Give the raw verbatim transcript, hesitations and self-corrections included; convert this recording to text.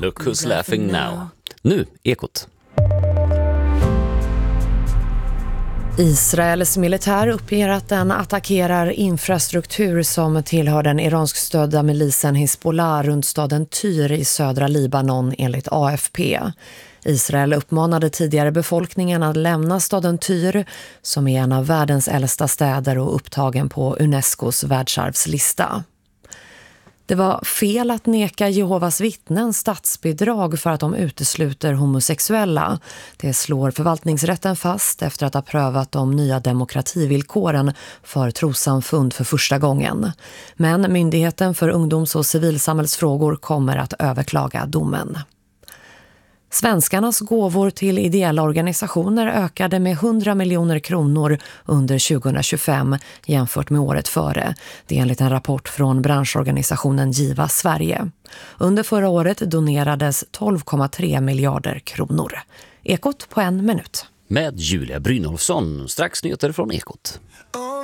Look who's laughing now. Nu, Ekot. Israels militär uppger att den attackerar infrastruktur som tillhör den iransk-stödda milisen Hezbollah runt staden Tyr i södra Libanon enligt A F P. Israel uppmanade tidigare befolkningen att lämna staden Tyr, som är en av världens äldsta städer och upptagen på Unescos världsarvslista. Det var fel att neka Jehovas vittnen statsbidrag för att de utesluter homosexuella. Det slår förvaltningsrätten fast efter att ha prövat de nya demokrativillkoren för trossamfund för första gången. Men Myndigheten för ungdoms- och civilsamhällsfrågor kommer att överklaga domen. Svenskarnas gåvor till ideella organisationer ökade med hundra miljoner kronor under tjugohundratjugofem jämfört med året före. Det är enligt en rapport från branschorganisationen Giva Sverige. Under förra året donerades tolv komma tre miljarder kronor. Ekot på en minut. Med Julia Brynolfsson, strax nyheter från Ekot.